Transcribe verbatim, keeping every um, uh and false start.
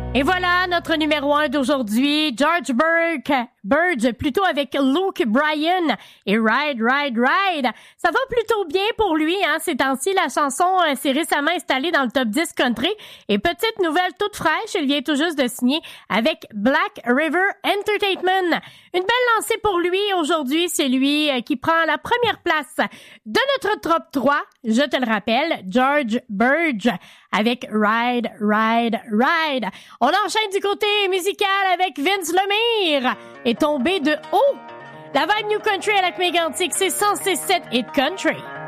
Et voilà notre numéro un d'aujourd'hui, George Burke, Burge, plutôt avec Luke Bryan et Ride, Ride, Ride. Ça va plutôt bien pour lui, hein, ces temps-ci. La chanson euh, s'est récemment installée dans le top dix country. Et petite nouvelle toute fraîche, il vient tout juste de signer avec Black River Entertainment. Une belle lancée pour lui aujourd'hui, c'est lui euh, qui prend la première place de notre top trois. Je te le rappelle, George Burge avec Ride, Ride, Ride. On enchaîne du côté musical avec Vince Lemire. Est tombé de haut. La vibe New Country à la Mégantic, c'est cent six sept Hit Country.